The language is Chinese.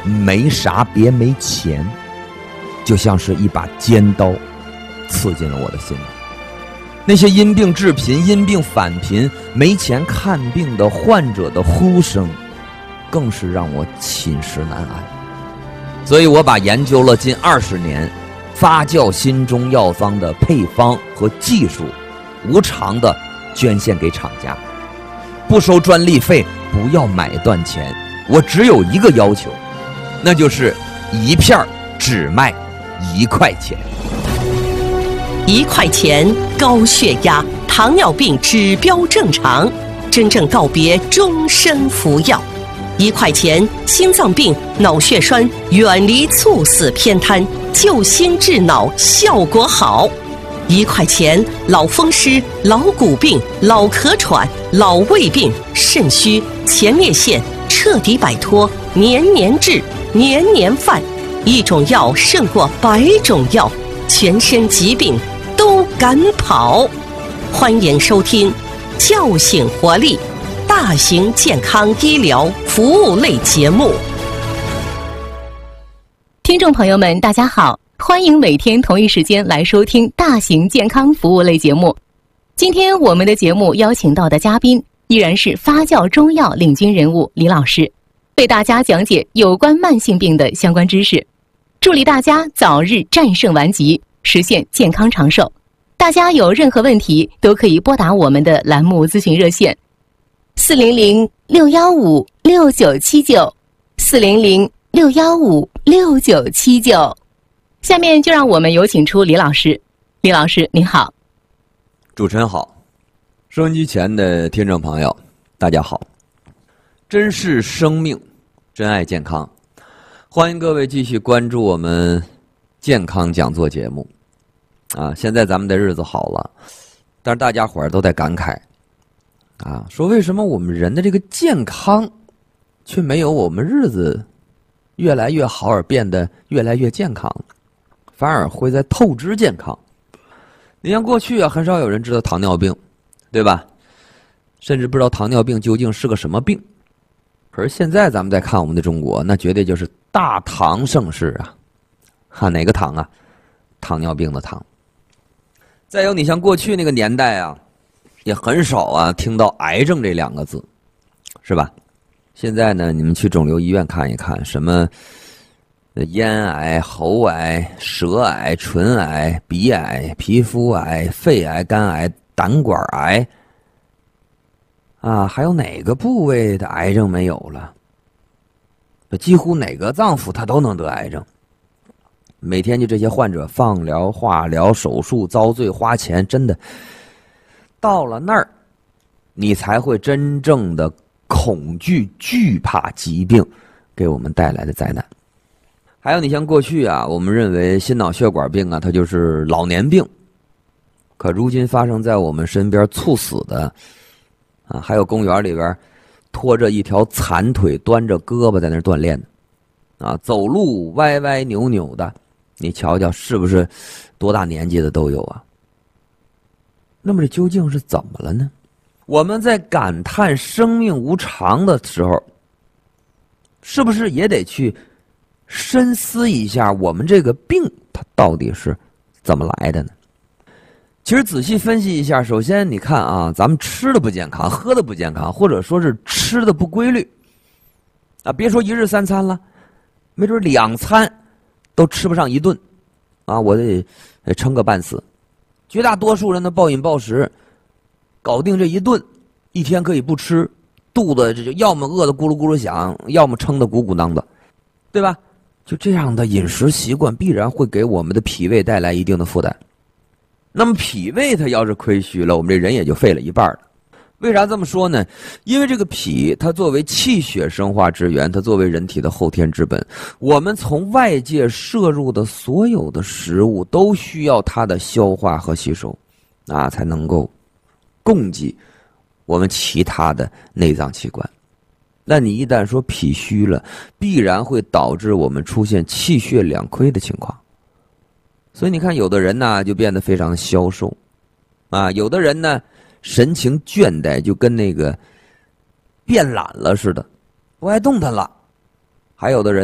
没啥别没钱，就像是一把尖刀刺进了我的心里。那些因病致贫、因病返贫、没钱看病的患者的呼声，更是让我寝食难安。所以我把研究了近20年发酵新中药方的配方和技术，无偿的捐献给厂家，不收专利费，不要买断钱。我只有一个要求，那就是一片只卖1块钱。 1块钱，高血压、糖尿病指标正常，真正告别终身服药。1块钱，心脏病、脑血栓远离猝死偏瘫，救心治脑效果好。1块钱，老风湿、老骨病、老咳喘、老胃病、肾虚、前列腺彻底摆脱，年年治，年年犯。一种药胜过100种药，全身疾病都敢跑。欢迎收听叫醒活力大型健康医疗服务类节目。 听众朋友们大家好，欢迎每天同一时间来收听大型健康服务类节目。今天我们的节目邀请到的嘉宾依然是发酵中药领军人物李老师，为大家讲解有关慢性病的相关知识，助力大家早日战胜顽疾，实现健康长寿。大家有任何问题都可以拨打我们的栏目咨询热线400-615-6979 400-615-6979。下面就让我们有请出李老师。李老师您好。 主持人好，收音机前的听众朋友大家好。珍视生命，珍爱健康，欢迎各位继续关注我们健康讲座节目啊！现在咱们的日子好了，但是大家伙儿都在感慨啊，说为什么我们人的这个健康却没有我们日子越来越好而变得越来越健康，反而会在透支健康。你像过去啊，很少有人知道糖尿病，对吧？甚至不知道糖尿病究竟是个什么病。可是现在咱们再看我们的中国，那绝对就是大糖盛世啊！哪个糖啊？糖尿病的糖。再有，你像过去那个年代啊，也很少啊听到癌症这2个字，是吧？现在呢，你们去肿瘤医院看一看，什么咽癌、喉癌、舌癌、唇癌、鼻癌、皮肤癌、肺癌、肝癌、胆管癌啊，还有哪个部位的癌症没有了？几乎哪个脏腑它都能得癌症。每天就这些患者放疗、化疗、手术遭罪花钱，真的到了那儿你才会真正的恐惧惧怕疾病给我们带来的灾难。还有你像过去啊，我们认为心脑血管病啊它就是老年病，可如今发生在我们身边猝死的啊，还有公园里边拖着一条残腿端着胳膊在那儿锻炼的啊，走路歪歪扭扭的，你瞧瞧是不是多大年纪的都有啊？那么这究竟是怎么了呢？我们在感叹生命无常的时候，是不是也得去深思一下我们这个病它到底是怎么来的呢？其实仔细分析一下，首先你看啊，咱们吃的不健康，喝的不健康，或者说是吃的不规律啊，别说1日3餐了，没准2餐都吃不上1顿啊，我得撑个半死。绝大多数人的暴饮暴食搞定这1顿，一天可以不吃，肚子这就要么饿得咕噜咕噜响，要么撑得鼓鼓囊的，对吧？就这样的饮食习惯必然会给我们的脾胃带来一定的负担。那么脾胃它要是亏虚了，我们这人也就废了一半了。为啥这么说呢？因为这个脾它作为气血生化之源，它作为人体的后天之本，我们从外界摄入的所有的食物都需要它的消化和吸收啊，才能够供给我们其他的内脏器官。那你一旦说脾虚了，必然会导致我们出现气血两亏的情况。所以你看有的人呢就变得非常消瘦啊，有的人呢神情倦怠，就跟那个变懒了似的，不爱动弹了。还有的人